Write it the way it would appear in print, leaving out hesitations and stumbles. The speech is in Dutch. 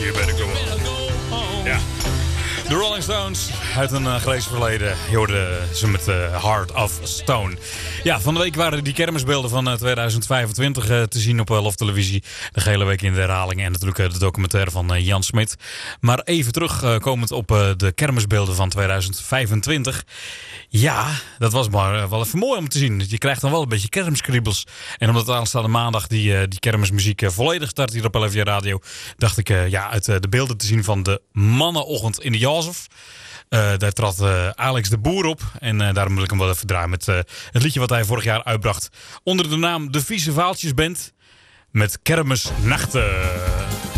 You better go home. Ja. De Rolling Stones uit een gelezen verleden. Je hoorde ze met Heart of Stone. Ja, van de week waren die kermisbeelden van 2025 te zien op LOF Televisie. De gehele week in de herhaling. En natuurlijk de documentaire van Jan Smit. Maar even terugkomend op de kermisbeelden van 2025. Ja, dat was maar wel even mooi om te zien. Je krijgt dan wel een beetje kermiskriebels. En omdat aanstaande maandag die kermismuziek volledig start hier op LFJ Radio, dacht ik uit de beelden te zien van de mannenochtend in de Jozef. Daar trad Alex de Boer op. En daarom wil ik hem wel even draaien met het liedje wat hij vorig jaar uitbracht. Onder de naam De Vieze Vaaltjesband met Kermisnachten.